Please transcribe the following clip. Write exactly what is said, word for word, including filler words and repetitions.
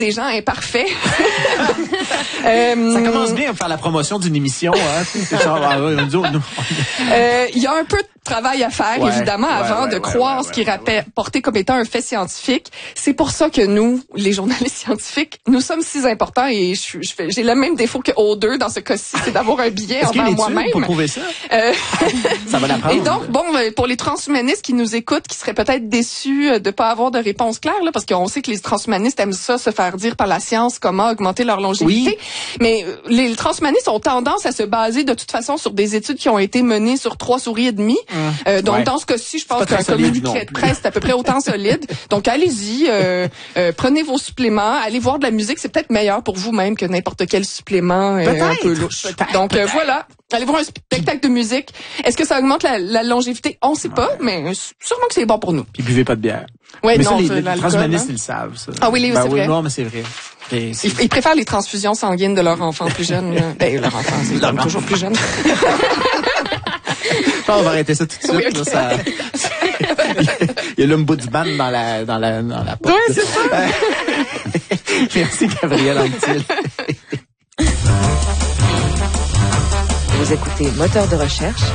des gens imparfaits. euh, Ça commence bien à faire la promotion d'une émission. Hein, c'est genre, ah, ouais, nous autres, nous, euh, il y a un peu de travail à faire, ouais, évidemment, ouais, avant ouais, de ouais, croire ouais, ce qui est ouais, rapporté comme étant un fait scientifique. C'est pour ça que nous, les journalistes scientifiques, nous sommes si importants et je, je fais, j'ai le même défaut que O deux dans ce cas-ci, c'est d'avoir un billet Est-ce qu'il y a envers une étude moi-même. pour prouver ça? Euh, Ça va l'apprendre. Et donc, bon, pour les transhumanistes qui nous écoutent, qui seraient peut-être déçus de pas avoir de réponse claire, là, parce qu'on sait que les transhumanistes aiment ça, se faire dire par la science comment augmenter leur longévité. Oui. Mais les transhumanistes ont tendance à se baser de toute façon sur des études qui ont été menées sur trois souris et demie. Mmh. Euh, donc, ouais. dans ce cas-ci, je pense pas qu'un très solide, communiqué de presse est à peu près autant solide. Donc, allez-y, euh, euh, prenez vos suppléments, allez voir de la musique. C'est peut-être meilleur pour vous-même que n'importe quel supplément euh, un peu louche. Donc, euh, voilà. Allez voir un spectacle de musique. Est-ce que ça augmente la, la longévité? On sait pas, mais sûrement que c'est bon pour nous. Puis buvez pas de bière. Ouais, mais non, ça, les, les transhumanistes, hein? ils le savent, ça. Ah oui, les, ben, c'est oui, vrai. Non, mais c'est vrai. Et c'est... Ils, ils préfèrent les transfusions sanguines de leurs enfants plus jeunes. Ben, leurs enfants, c'est comme toujours plus jeunes. Non, on va arrêter ça tout de suite. Oui, okay. Là, ça... Il y a l'ombudsman dans la, dans la, dans la porte. Oui, c'est ça. Merci, Gabriel Anctil. Vous écoutez Moteur de recherche